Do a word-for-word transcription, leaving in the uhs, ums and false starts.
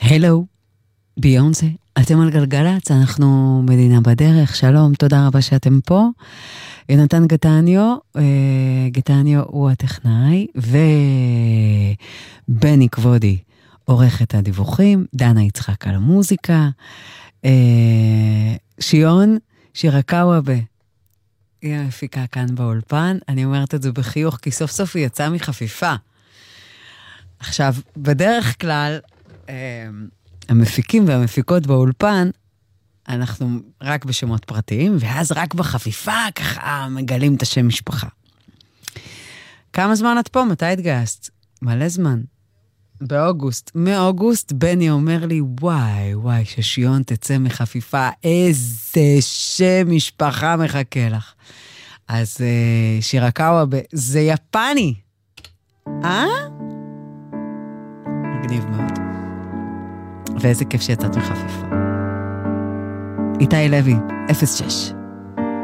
הלו, ביונסה, אתם על גלגלץ, אנחנו מדינה בדרך, שלום, תודה רבה שאתם פה. יונתן גטניו, גטניו הוא הטכנאי, ובני כבודי עורך את הדיווחים, דנה יצחק על המוזיקה, שיון, שירה קאוובה, היא המפיקה כאן באולפן, אני אומרת את זה בחיוך, כי סוף סוף היא יצאה מחפיפה. עכשיו, בדרך כלל, המפיקים והמפיקות באולפן, אנחנו רק בשמות פרטיים, ואז רק בחפיפה ככה מגלים את השם משפחה. כמה זמן את פה? מתי התגייסת? מלא זמן. באוגוסט. מאוגוסט בני אומר לי, וואי, וואי, ששיון תצא מחפיפה, איזה שם משפחה מחכה לך. אז uh, שירה קאוובה, זה יפני. אה? מגניב מאוד. ואיזה כיף שיצאת מחפיפה. איתי לוי, אפס שש.